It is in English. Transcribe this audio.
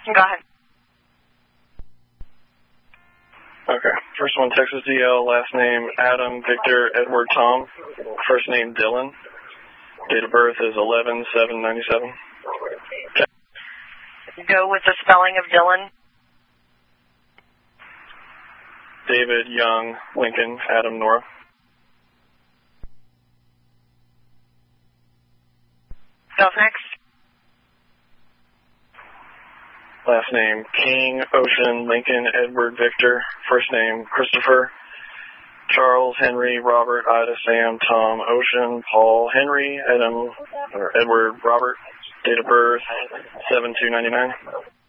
Go ahead. Okay. First one, Texas DL, last name Adam Victor Edward Tom, first name Dylan. Date of birth is 11/7/97. Go with the spelling of Dylan. David Young Lincoln Adam Nora. Go next. Last name King Ocean Lincoln Edward Victor, first name Christopher. Charles Henry Robert Ida Sam Tom Ocean Paul Henry Adam or Edward Robert. Date of birth 7/2/99.